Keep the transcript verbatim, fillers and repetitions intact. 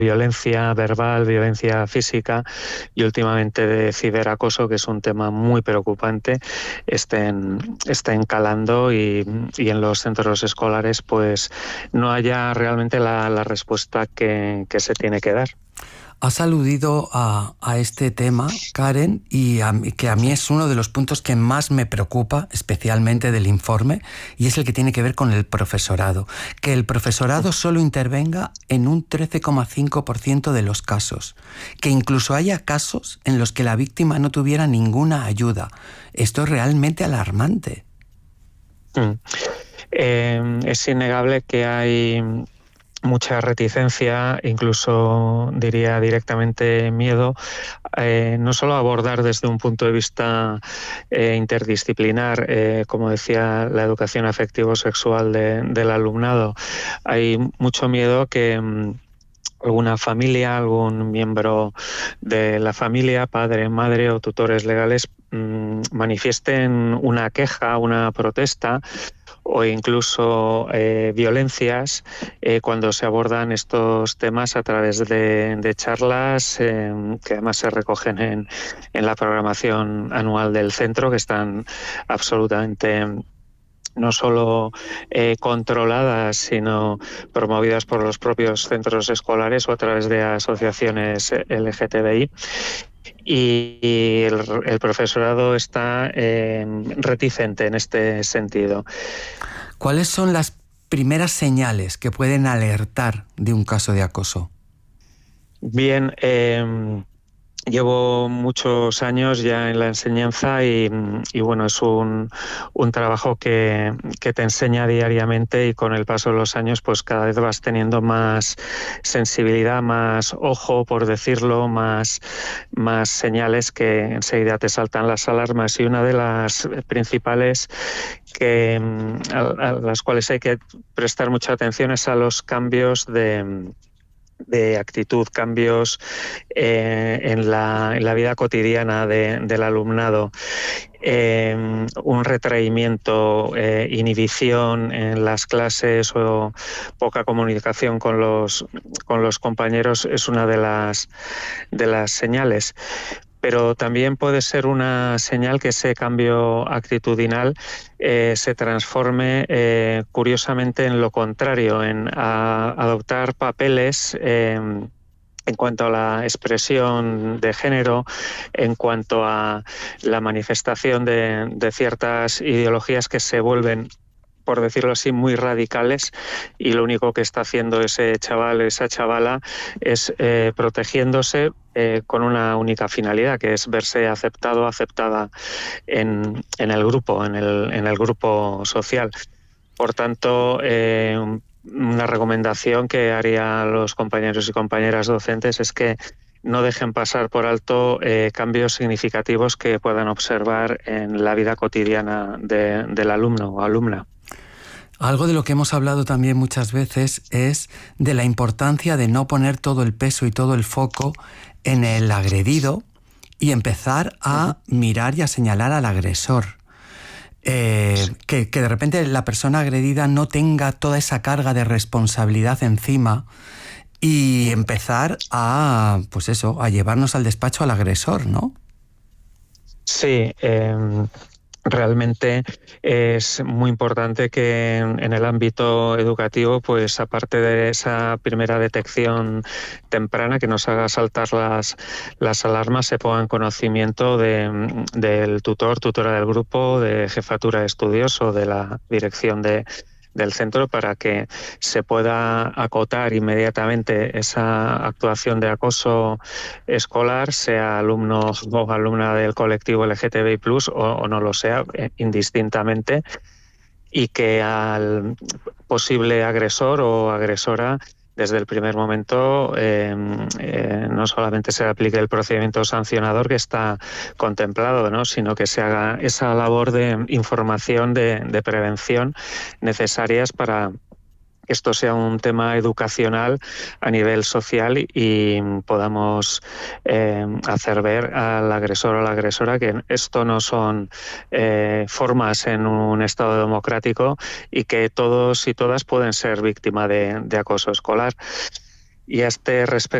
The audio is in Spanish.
violencia verbal, violencia física y últimamente de ciberacoso, que es un tema muy preocupante, estén, estén calando y, y en los centros escolares pues no haya realmente la, la respuesta que, que se tiene que dar. Has aludido a, a este tema, Karen, y a, que a mí es uno de los puntos que más me preocupa, especialmente del informe, y es el que tiene que ver con el profesorado. Que el profesorado solo intervenga en un trece coma cinco por ciento de los casos. Que incluso haya casos en los que la víctima no tuviera ninguna ayuda. Esto es realmente alarmante. Mm. Eh, es innegable que hay mucha reticencia, incluso diría directamente miedo, eh, no solo a abordar desde un punto de vista eh, interdisciplinar, eh, como decía, la educación afectivo-sexual de, del alumnado. Hay mucho miedo que mmm, alguna familia, algún miembro de la familia, padre, madre o tutores legales, mmm, manifiesten una queja, una protesta o incluso eh, violencias eh, cuando se abordan estos temas a través de, de charlas eh, que además se recogen en, en la programación anual del centro, que están absolutamente no solo eh, controladas, sino promovidas por los propios centros escolares o a través de asociaciones L G T B I. Y el, el profesorado está eh, reticente en este sentido. ¿Cuáles son las primeras señales que pueden alertar de un caso de acoso? Bien, eh, llevo muchos años ya en la enseñanza y, y bueno, es un, un trabajo que, que te enseña diariamente y con el paso de los años pues cada vez vas teniendo más sensibilidad, más ojo, por decirlo, más, más señales que enseguida te saltan las alarmas, y una de las principales que, a, a las cuales hay que prestar mucha atención es a los cambios de de actitud, cambios eh, en, la, en la vida cotidiana de, del alumnado, eh, un retraimiento, eh, inhibición en las clases o poca comunicación con los, con los compañeros es una de las, de las señales. Pero también puede ser una señal que ese cambio actitudinal eh, se transforme eh, curiosamente en lo contrario, en a, adoptar papeles eh, en cuanto a la expresión de género, en cuanto a la manifestación de, de ciertas ideologías que se vuelven, por decirlo así, muy radicales, y lo único que está haciendo ese chaval, esa chavala, es eh, protegiéndose eh, con una única finalidad, que es verse aceptado, aceptada en, en el grupo, en el, en el grupo social. Por tanto, eh, una recomendación que haría a los compañeros y compañeras docentes es que no dejen pasar por alto eh, cambios significativos que puedan observar en la vida cotidiana de, del alumno o alumna. Algo de lo que hemos hablado también muchas veces es de la importancia de no poner todo el peso y todo el foco en el agredido y empezar a mirar y a señalar al agresor. Eh, que, que de repente la persona agredida no tenga toda esa carga de responsabilidad encima y empezar a, pues eso, a llevarnos al despacho al agresor, ¿no? Sí, eh... realmente es muy importante que en el ámbito educativo, pues aparte de esa primera detección temprana que nos haga saltar las, las alarmas, se ponga en conocimiento de, del tutor, tutora del grupo, de jefatura de estudios o de la dirección de del centro, para que se pueda acotar inmediatamente esa actuación de acoso escolar, sea alumno o alumna del colectivo L G T B I plus, o, o no lo sea, indistintamente, y que al posible agresor o agresora desde el primer momento eh, eh, no solamente se aplique el procedimiento sancionador que está contemplado, ¿no?, sino que se haga esa labor de información, de, de prevención necesarias para que esto sea un tema educacional a nivel social y, y podamos eh, hacer ver al agresor o la agresora que esto no son eh, formas en un Estado democrático y que todos y todas pueden ser víctimas de, de acoso escolar. Y a este respecto,